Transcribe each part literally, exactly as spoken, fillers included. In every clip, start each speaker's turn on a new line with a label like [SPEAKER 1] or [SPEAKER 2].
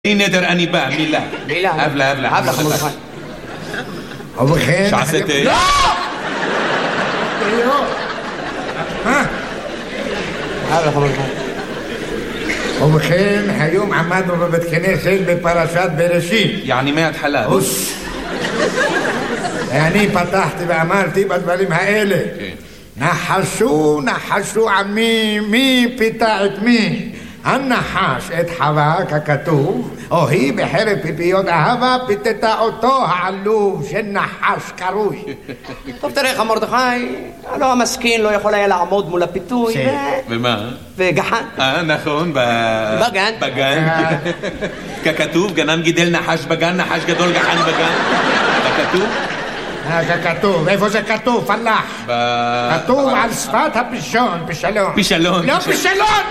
[SPEAKER 1] נדר אני בא, מילה.
[SPEAKER 2] מילה.
[SPEAKER 1] הבלה, הבלה.
[SPEAKER 2] הבלה חמודך.
[SPEAKER 3] ובכן...
[SPEAKER 1] שעשיתי...
[SPEAKER 2] לא! הבלה חמודך.
[SPEAKER 3] ובכן, היום עמדנו בבית כנסת בפרשת בראשית.
[SPEAKER 1] יעני מההתחלה.
[SPEAKER 3] הוס. ואני פתחתי ואמרתי בדברים האלה. נחשו, נחשו עמי, מי פיתה את מי? הנחש את חווה ככתוב, או היא בחרב פיפיות אהבה פיתתה אותו העלוב של נחש קרוי.
[SPEAKER 2] טוב תראה לך מרדכי, הלא המסכין לא יכול היה לעמוד מול הפיתוי
[SPEAKER 1] ומה?
[SPEAKER 2] וגחן.
[SPEAKER 1] אה נכון,
[SPEAKER 2] בגן.
[SPEAKER 1] בגן. ככתוב, גנן גידל נחש בגן, נחש גדול גחן בגן. ככתוב?
[SPEAKER 3] ככתוב, איפה זה כתוב? פלח. כתוב על שפת הפישון, פישלון.
[SPEAKER 1] פישלון.
[SPEAKER 3] לא פישלון!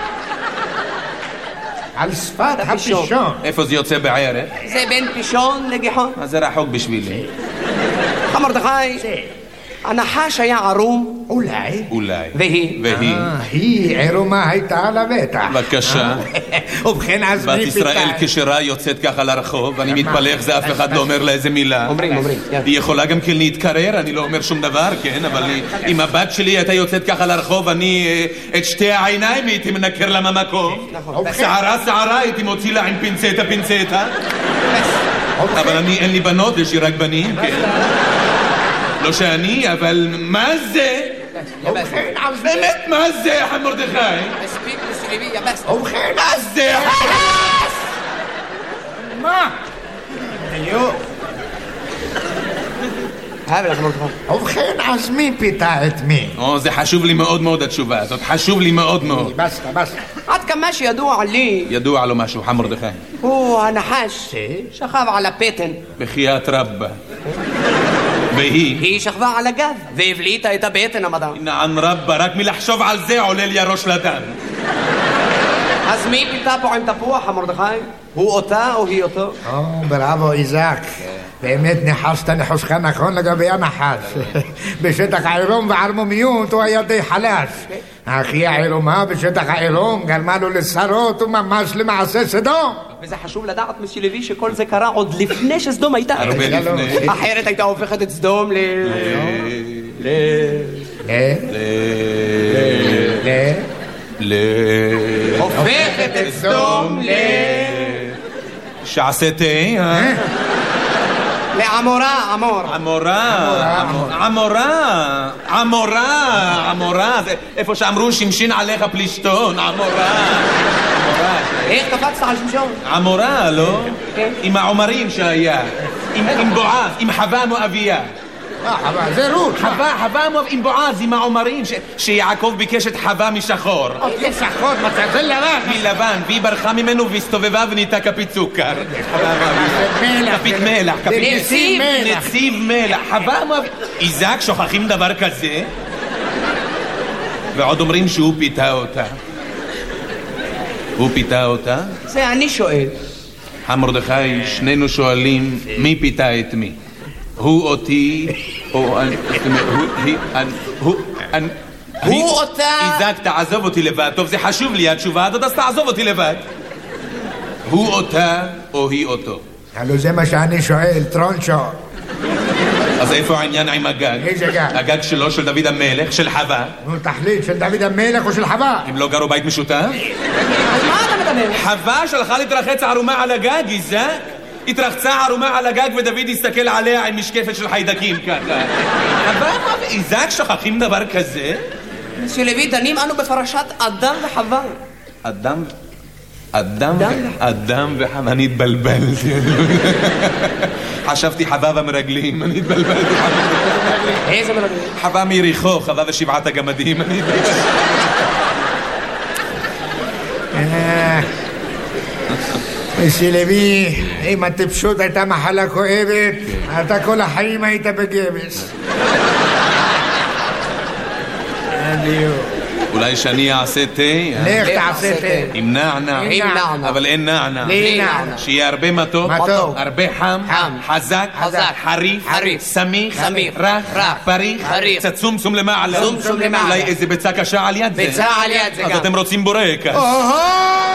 [SPEAKER 3] על שפת הפישון.
[SPEAKER 1] איפה זה יוצא בערך?
[SPEAKER 2] זה בין פישון לגיחון.
[SPEAKER 1] אז זה רחוק בשבילי.
[SPEAKER 2] מרדכי, הנחש היה ערום.
[SPEAKER 3] אולי.
[SPEAKER 1] אולי.
[SPEAKER 2] והיא?
[SPEAKER 1] והיא.
[SPEAKER 3] היא ערומה הייתה על הבטח.
[SPEAKER 1] בבקשה.
[SPEAKER 3] ובכן אז
[SPEAKER 1] בת
[SPEAKER 3] מי
[SPEAKER 1] ישראל
[SPEAKER 3] פיתה?
[SPEAKER 1] כשרה יוצאת ככה לרחוב, ואני מתפלא איך זה אף אחד לא אומר לה איזה מילה.
[SPEAKER 2] אומרים, אומרים.
[SPEAKER 1] היא יכולה גם כן להתקרר, אני לא אומר שום דבר, כן, אבל אם הבת שלי הייתה יוצאת ככה לרחוב, אני את שתי העיניים הייתי מנקר לה מהמקום. שערה שערה הייתי מוציא לה עם פינצטה פינצטה. אבל אני, אין לי בנות, יש לי רק בנים, כן. לא שאני, אבל מה זה? באמת מה זה, מרדכי?
[SPEAKER 3] ובכן
[SPEAKER 1] מה זה?
[SPEAKER 3] מה? ובכן אז מי פיתה את מי?
[SPEAKER 1] או, זה חשוב לי מאוד מאוד התשובה הזאת, חשוב לי מאוד מאוד.
[SPEAKER 3] בסטה, בסטה.
[SPEAKER 2] עד כמה שידוע לי,
[SPEAKER 1] ידוע לו משהו, מרדכי.
[SPEAKER 2] הוא הנחש שכב על הפטן.
[SPEAKER 1] בחייאת רבה. והיא?
[SPEAKER 2] היא שכבה על הגב והבליטה את הבטן המדע.
[SPEAKER 1] נען רבה, רק מלחשוב על זה עולה לי הראש לדם.
[SPEAKER 2] אז מי פיתה פה עם תפוח, מרדכי? הוא אותה או היא אותו?
[SPEAKER 3] או, בראבו איזק. באמת ניחשת ניחושך נכון לגבי הנחש. בשטח העירום וערמומיות הוא היה די חלש. אחי העירומה בשטח העירום גרמה לו לשרות וממש למעשה סדום.
[SPEAKER 2] וזה חשוב לדעת מסי לוי שכל זה קרה עוד לפני שסדום הייתה.
[SPEAKER 1] הרבה לפני.
[SPEAKER 2] אחרת הייתה הופכת את סדום ל... ל...
[SPEAKER 3] ל... ל...
[SPEAKER 1] ל...
[SPEAKER 2] הופכת את סדום ל...
[SPEAKER 1] שעשיתי, אה?
[SPEAKER 2] לעמורה, עמור.
[SPEAKER 1] עמורה, עמורה, עמורה, עמורה, זה איפה שאמרו שמשין עליך פלישתון, עמורה.
[SPEAKER 2] איך קפצת על שמשון?
[SPEAKER 1] עמורה, לא? עם העומרים שהיה, עם בועז, עם חווה מואביה.
[SPEAKER 3] אה, חווה, זה רות.
[SPEAKER 1] חווה, חווה עם בועז, עם העומרים, שיעקב ביקש את חווה משחור.
[SPEAKER 3] זה שחור, זה לבן.
[SPEAKER 1] מלבן, והיא ברחה ממנו והסתובבה ונהייתה כפית סוכר. כפית מלח.
[SPEAKER 2] נציב
[SPEAKER 3] מלח.
[SPEAKER 1] נציב מלח. חווה מואביה. איזק, שוכחים דבר כזה? ועוד אומרים שהוא פיתה אותה. הוא פיתה אותה?
[SPEAKER 2] זה אני שואל.
[SPEAKER 1] המרדכי, שנינו שואלים מי פיתה את מי. הוא אותי, או אני, הוא, אני,
[SPEAKER 2] הוא אותה...
[SPEAKER 1] איזק, תעזוב אותי לבד. טוב, זה חשוב לי, התשובה הזאת, אז תעזוב אותי לבד. הוא אותה, או היא אותו?
[SPEAKER 3] הלו זה מה שאני שואל, טרונצ'ו.
[SPEAKER 1] אז איפה העניין עם הגג?
[SPEAKER 3] איזה גג?
[SPEAKER 1] הגג שלו, של דוד המלך, של חווה.
[SPEAKER 3] נו, תחליט, של דוד המלך או של חווה?
[SPEAKER 1] הם לא גרו בית משותף?
[SPEAKER 2] אז מה אתה מדבר?
[SPEAKER 1] חווה שלחה להתרחץ ערומה על הגג, איזק? התרחצה ערומה על הגג ודוד הסתכל עליה עם משקפת של חיידקים ככה. אבל איזק, שוכחים דבר כזה?
[SPEAKER 2] מסי לוי, דנים אנו בפרשת אדם וחווה.
[SPEAKER 1] אדם... אדם... אדם וחווה... אני התבלבלתי. חשבתי חווה במרגלים, אני התבלבלתי.
[SPEAKER 2] איזה מרגלים?
[SPEAKER 1] חווה מיריחו, חווה ושבעת הגמדים. אני התבלבלתי.
[SPEAKER 3] מסי לוי, אם הטיפשות הייתה מחלה כואבת, אתה כל החיים היית בגבס.
[SPEAKER 1] אולי שאני אעשה תה?
[SPEAKER 3] לך תעשה תה.
[SPEAKER 1] עם נענע.
[SPEAKER 2] עם נענע.
[SPEAKER 1] אבל אין נענע.
[SPEAKER 3] בלי נענע.
[SPEAKER 1] שיהיה הרבה מתוק.
[SPEAKER 3] מתוק.
[SPEAKER 1] הרבה חם.
[SPEAKER 2] חם.
[SPEAKER 1] חזק.
[SPEAKER 2] חזק.
[SPEAKER 1] חריף.
[SPEAKER 2] חריף.
[SPEAKER 1] סמיך.
[SPEAKER 2] סמיך.
[SPEAKER 1] רך.
[SPEAKER 2] רך.
[SPEAKER 1] פריך.
[SPEAKER 2] פריך.
[SPEAKER 1] קצת צומצום למעלה.
[SPEAKER 2] צומצום למעלה.
[SPEAKER 1] אולי איזה ביצה קשה על יד זה.
[SPEAKER 2] ביצה על יד זה גם.
[SPEAKER 1] אז אתם רוצים בורקס.
[SPEAKER 3] אוהו!